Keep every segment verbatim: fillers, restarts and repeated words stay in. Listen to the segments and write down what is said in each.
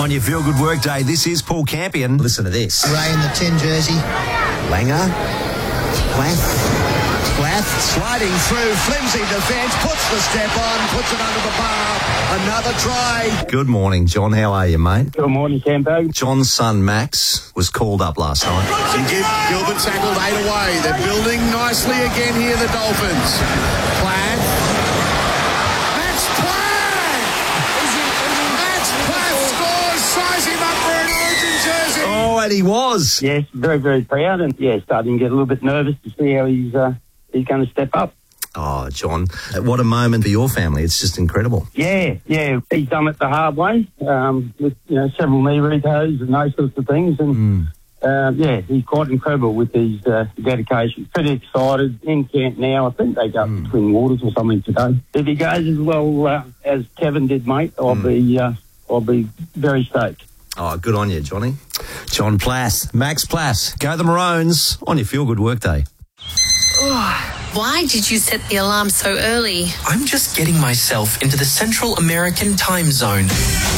On your Feel Good Workday, this is Paul Campion. Listen to this. Ray in the ten jersey. Langer. Plath. Plath sliding through, flimsy defence, puts the step on, puts it under the bar. Another try. Good morning, John. How are you, mate? Good morning, Campo. John's son, Max, was called up last night. And give Gilbert tackled eight away. They're building nicely again here, the Dolphins. Plath. Max Plath! Max Plath scores, size him up for an Origin jersey. Oh, and he was. Yes, very, very proud, and yeah, starting to get a little bit nervous to see how he's uh, he's going to step up. Oh, John, what a moment for your family. It's just incredible. Yeah, yeah, he's done it the hard way, um, with you know several knee recos and those sorts of things, and Mm. uh, yeah, he's quite incredible with his uh, dedication. Pretty excited in camp now. I think they go up Mm. to Twin Waters or something today. If he goes as well uh, as Kevin did, mate, I'll Mm. be uh, I'll be very stoked. Oh, good on you, Johnny. John Plath, Max Plath. Go the Maroons on your Feel Good Workday. Why did you set the alarm so early? I'm just getting myself into the Central American time zone.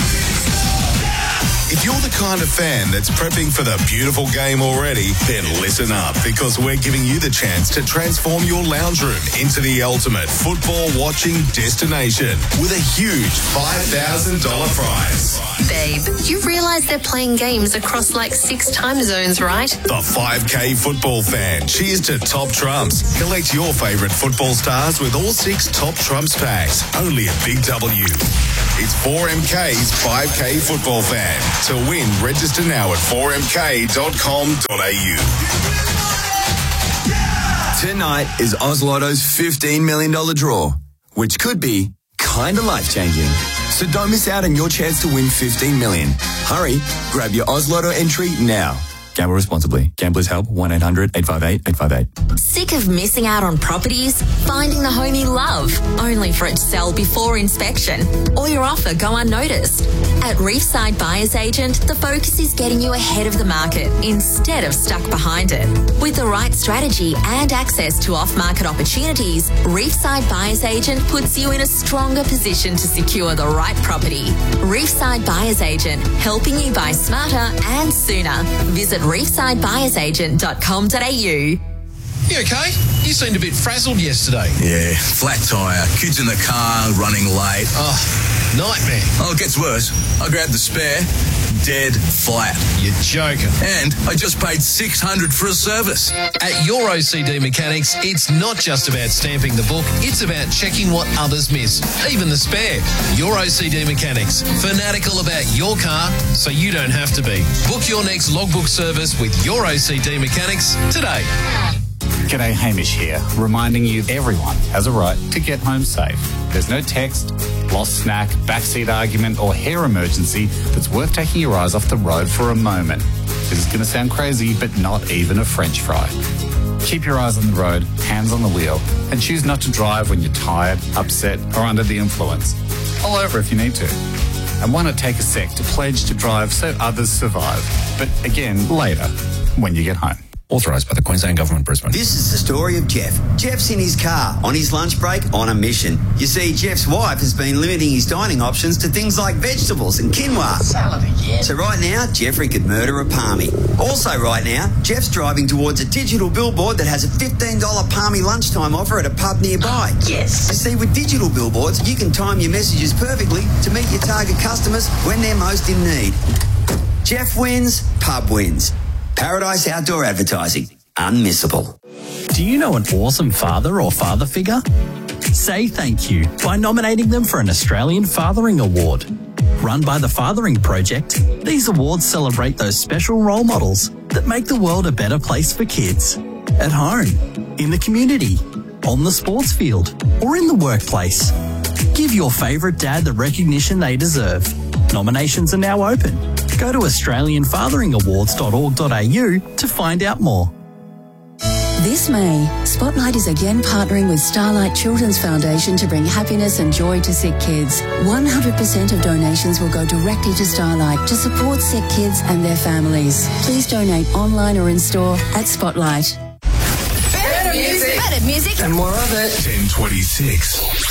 If you're the kind of fan that's prepping for the beautiful game already, then listen up, because we're giving you the chance to transform your lounge room into the ultimate football watching destination with a huge five thousand dollars prize. Babe, you realise they're playing games across like six time zones, right? The five K football fan. Cheers to Top Trumps. Collect your favourite football stars with all six Top Trumps packs. Only at Big W. It's four M K's five K football fan. To win, register now at four m k dot com dot a u. Tonight is Oz Lotto's fifteen million dollars draw, which could be kind of life-changing. So don't miss out on your chance to win fifteen million dollars. Hurry, grab your Oz Lotto entry now. Gamble responsibly. Gamblers help one eight hundred eight five eight eight five eight. Sick of missing out on properties? Finding the home you love, only for it to sell before inspection, or your offer go unnoticed? At Reefside Buyers Agent, the focus is getting you ahead of the market instead of stuck behind it. With the right strategy and access to off-market opportunities, Reefside Buyers Agent puts you in a stronger position to secure the right property. Reefside Buyers Agent, helping you buy smarter and sooner. Visit reefside buyers agent dot com dot a u. You okay? You seemed a bit frazzled yesterday. Yeah, flat tyre, kids in the car, running late. Oh, nightmare. Oh, it gets worse. I grabbed the spare, dead flat. You're joking. And I just paid six hundred dollars for a service. At your O C D Mechanics, it's not just about stamping the book, it's about checking what others miss, even the spare. Your O C D Mechanics, fanatical about your car so you don't have to be. Book your next logbook service with your O C D Mechanics today. G'day, Hamish here, reminding you everyone has a right to get home safe. There's no text, lost snack, backseat argument or hair emergency that's worth taking your eyes off the road for a moment. This is going to sound crazy, but not even a French fry. Keep your eyes on the road, hands on the wheel, and choose not to drive when you're tired, upset or under the influence. Pull over if you need to. And why not take a sec to pledge to drive so others survive? But again, later, when you get home. Authorised by the Queensland Government, Brisbane. This is the story of Jeff. Jeff's in his car, on his lunch break, on a mission. You see, Jeff's wife has been limiting his dining options to things like vegetables and quinoa. Salad again. So right now, Jeffrey could murder a palmy. Also right now, Jeff's driving towards a digital billboard that has a fifteen dollars palmy lunchtime offer at a pub nearby. Yes. You see, with digital billboards, you can time your messages perfectly to meet your target customers when they're most in need. Jeff wins, pub wins. Paradise Outdoor Advertising. Unmissable. Do you know an awesome father or father figure? Say thank you by nominating them for an Australian Fathering Award. Run by the Fathering Project, these awards celebrate those special role models that make the world a better place for kids. At home, in the community, on the sports field, or in the workplace. Give your favourite dad the recognition they deserve. Nominations are now open. Go to australian fathering awards dot org dot a u to find out more. This May, Spotlight is again partnering with Starlight Children's Foundation to bring happiness and joy to sick kids. one hundred percent of donations will go directly to Starlight to support sick kids and their families. Please donate online or in store at Spotlight. Better music. Better music. And more of it. ten twenty-six.